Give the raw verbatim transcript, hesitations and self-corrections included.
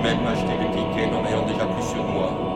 lui-même acheter le ticket n'en ayant déjà plus sur moi.